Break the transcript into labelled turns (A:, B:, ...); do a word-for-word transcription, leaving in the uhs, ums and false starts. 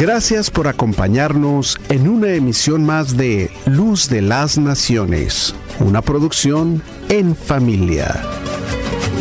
A: Gracias por acompañarnos en una emisión más de Luz de las Naciones, una producción en familia.